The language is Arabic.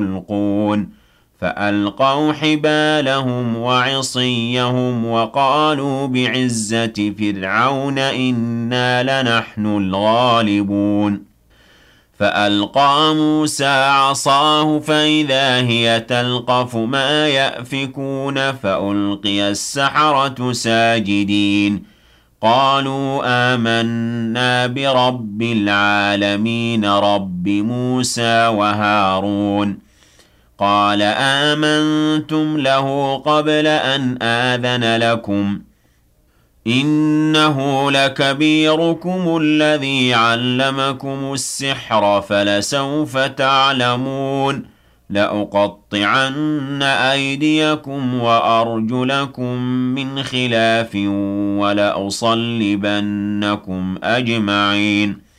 يلقون فألقوا حبالهم وعصيهم وقالوا بعزة فرعون إنا لنحن الغالبون فألقى موسى عصاه فإذا هي تلقف ما يأفكون فألقي السحرة ساجدين قالوا آمنا برب العالمين رب موسى وهارون قال آمنتم له قبل أن آذن لكم إنه لكبيركم الذي علمكم السحر فلسوف تعلمون لأقطعن أيديكم وأرجلكم من خلاف ولأصلبنكم أجمعين